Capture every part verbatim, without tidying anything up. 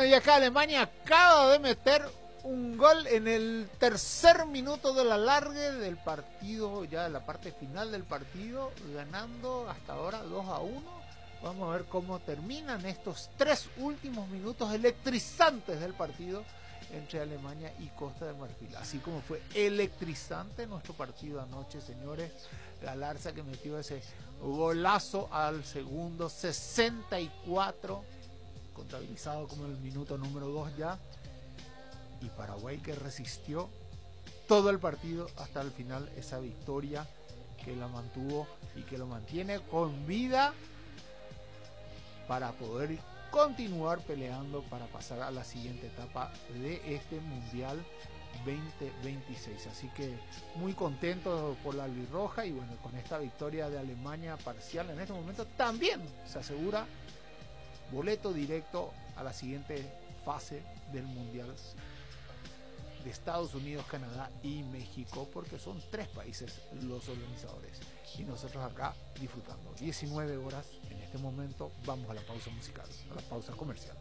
Bueno, y acá Alemania acaba de meter un gol en el tercer minuto de la largue del partido, ya la parte final del partido, ganando hasta ahora dos a uno. Vamos a ver cómo terminan estos tres últimos minutos electrizantes del partido entre Alemania y Costa de Marfil. Así como fue electrizante nuestro partido anoche, señores. Galarza, que metió ese golazo al segundo sesenta y cuatro, contabilizado como el minuto número dos ya. Y Paraguay, que resistió todo el partido hasta el final, esa victoria que la mantuvo y que lo mantiene con vida para poder continuar peleando para pasar a la siguiente etapa de este Mundial veinte veintiséis. Así que muy contento por la albirroja, y bueno, con esta victoria de Alemania parcial en este momento también se asegura boleto directo a la siguiente fase del Mundial de Estados Unidos, Canadá y México, porque son tres países los organizadores y nosotros acá disfrutando. Diecinueve horas en este momento. Vamos a la pausa musical, a la pausa comercial.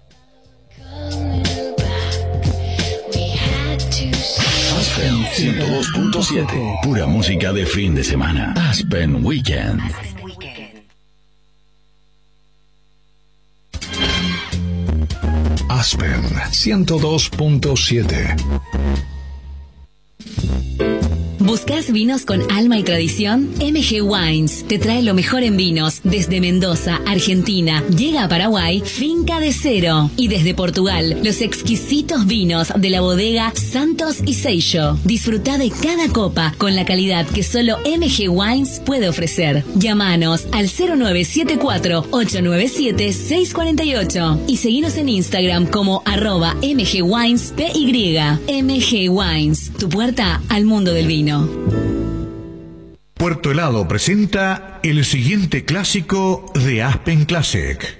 Aspen ciento dos punto siete, pura música de fin de semana. Aspen Weekend. Aspen Weekend. Aspen ciento dos punto siete. ¿Buscas vinos con alma y tradición? M G Wines te trae lo mejor en vinos. Desde Mendoza, Argentina, llega a Paraguay Finca de Cero. Y desde Portugal, los exquisitos vinos de la bodega Santos y Seixo. Disfruta de cada copa con la calidad que solo M G Wines puede ofrecer. Llámanos al cero nueve siete cuatro, ocho nueve siete, seis cuatro ocho y seguinos en Instagram como arroba mgwinespy. M G Wines, tu puerta al mundo del vino. Puerto Helado presenta el siguiente clásico de Aspen Classic.